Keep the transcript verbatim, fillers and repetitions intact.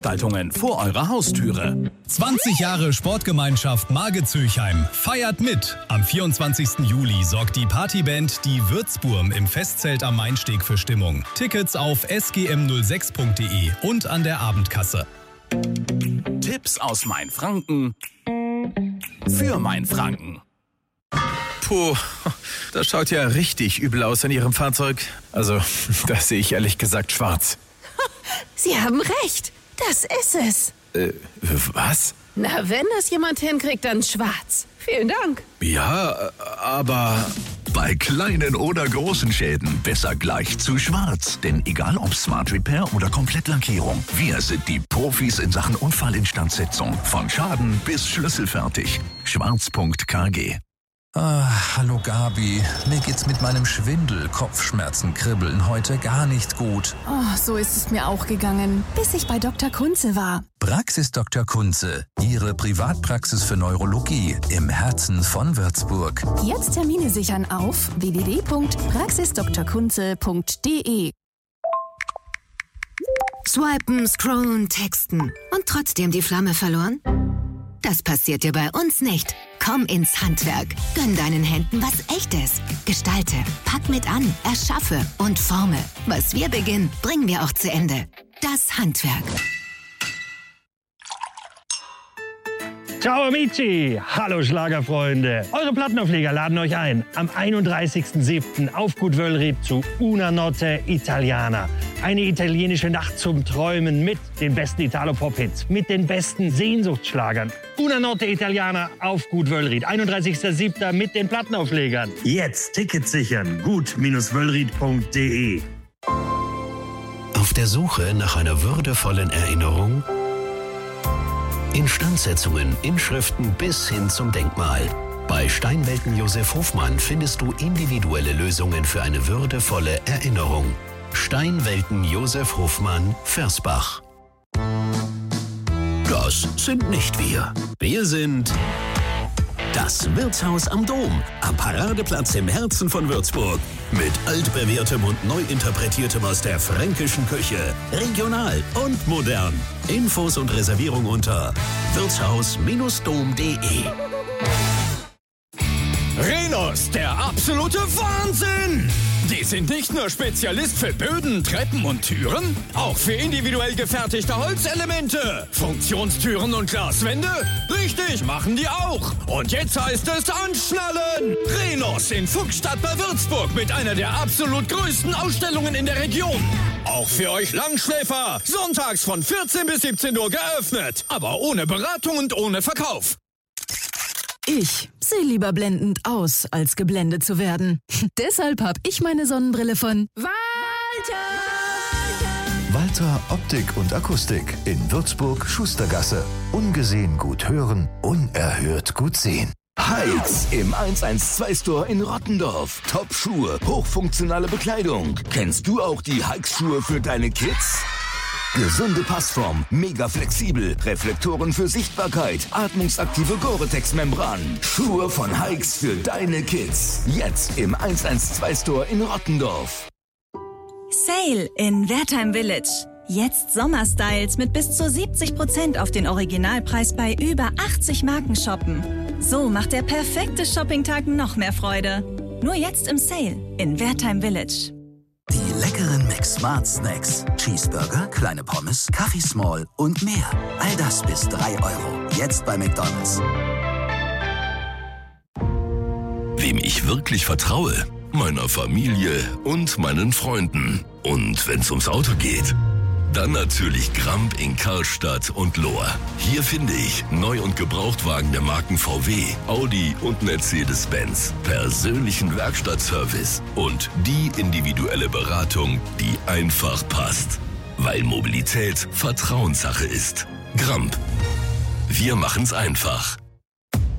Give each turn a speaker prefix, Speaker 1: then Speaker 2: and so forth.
Speaker 1: Veranstaltungen vor eurer Haustüre.
Speaker 2: zwanzig Jahre Sportgemeinschaft Marge-Zülchheim feiert mit. Am vierundzwanzigsten Juli sorgt die Partyband Die Würzburm im Festzelt am Mainsteg für Stimmung. Tickets auf s g m null sechs punkt d e und an der Abendkasse.
Speaker 1: Tipps aus Mainfranken für Mainfranken.
Speaker 3: Puh, das schaut ja richtig übel aus an Ihrem Fahrzeug. Also, das sehe ich ehrlich gesagt schwarz.
Speaker 4: Sie haben recht. Das ist es.
Speaker 3: Äh, was?
Speaker 4: Na, wenn das jemand hinkriegt, dann schwarz. Vielen Dank.
Speaker 3: Ja, aber...
Speaker 5: Bei kleinen oder großen Schäden besser gleich zu schwarz. Denn egal ob Smart Repair oder Komplettlackierung, wir sind die Profis in Sachen Unfallinstandsetzung. Von Schaden bis schlüsselfertig. schwarz punkt k g.
Speaker 6: Ah, hallo Gabi. Mir geht's mit meinem Schwindel, Kopfschmerzen, Kribbeln heute gar nicht gut.
Speaker 7: Oh, so ist es mir auch gegangen, bis ich bei Doktor Kunze war.
Speaker 6: Praxis Doktor Kunze, Ihre Privatpraxis für Neurologie im Herzen von Würzburg.
Speaker 7: Jetzt Termine sichern auf w w w punkt praxis doktor kunze punkt d e.
Speaker 8: Swipen, scrollen, texten und trotzdem die Flamme verloren? Das passiert dir bei uns nicht. Komm ins Handwerk. Gönn deinen Händen was Echtes. Gestalte, pack mit an, erschaffe und forme. Was wir beginnen, bringen wir auch zu Ende. Das Handwerk.
Speaker 9: Ciao amici, hallo Schlagerfreunde. Eure Plattenaufleger laden euch ein am einunddreißigsten siebten auf Gut Wöllried zu Una Notte Italiana. Eine italienische Nacht zum Träumen mit den besten Italo-Pop-Hits, mit den besten Sehnsuchtsschlagern. Una Notte Italiana auf Gut Wöllried, einunddreißigsten siebten mit den Plattenauflegern. Jetzt Tickets sichern, gut Wöllried punkt d e.
Speaker 10: Auf der Suche nach einer würdevollen Erinnerung? Instandsetzungen, Inschriften bis hin zum Denkmal. Bei Steinwelten Josef Hofmann findest du individuelle Lösungen für eine würdevolle Erinnerung. Steinwelten Josef Hofmann, Versbach. Das sind nicht wir. Wir sind das Wirtshaus am Dom, am Paradeplatz im Herzen von Würzburg. Mit altbewährtem und neu interpretiertem aus der fränkischen Küche. Regional und modern. Infos und Reservierung unter wirtshaus Bindestrich dom punkt d e.
Speaker 1: Rhenus, der absolute Wahnsinn! Die sind nicht nur Spezialist für Böden, Treppen und Türen, auch für individuell gefertigte Holzelemente, Funktionstüren und Glaswände. Richtig, machen die auch. Und jetzt heißt es anschnallen! Rhenus in Fuchsstadt bei Würzburg mit einer der absolut größten Ausstellungen in der Region. Auch für euch Langschläfer, sonntags von vierzehn bis siebzehn Uhr geöffnet, aber ohne Beratung und ohne Verkauf.
Speaker 7: Ich sehe lieber blendend aus, als geblendet zu werden. Deshalb habe ich meine Sonnenbrille von Walter.
Speaker 5: Walter Optik und Akustik in Würzburg Schustergasse. Ungesehen gut hören, unerhört gut sehen.
Speaker 11: Hikes im eins eins zwei Store in Rottendorf. Top-Schuhe, hochfunktionale Bekleidung. Kennst du auch die Hikes-Schuhe für deine Kids? Gesunde Passform, mega flexibel, Reflektoren für Sichtbarkeit, atmungsaktive Gore-Tex-Membran. Schuhe von Hikes für deine Kids. Jetzt im eins eins zwei Store in Rottendorf.
Speaker 12: Sale in Wertheim Village. Jetzt Sommerstyles mit bis zu siebzig Prozent auf den Originalpreis bei über achtzig Marken shoppen. So macht der perfekte Shoppingtag noch mehr Freude. Nur jetzt im Sale in Wertheim Village.
Speaker 13: Die leckeren Mix-Smart Snacks. Cheeseburger, kleine Pommes, Kaffee Small und mehr. All das bis drei Euro. Jetzt bei McDonald's.
Speaker 14: Wem ich wirklich vertraue? Meiner Familie und meinen Freunden. Und wenn's ums Auto geht? Dann natürlich Gramp in Karlstadt und Lohr. Hier finde ich Neu- und Gebrauchtwagen der Marken V W, Audi und Mercedes-Benz, persönlichen Werkstattservice und die individuelle Beratung, die einfach passt. Weil Mobilität Vertrauenssache ist. Gramp. Wir machen's einfach.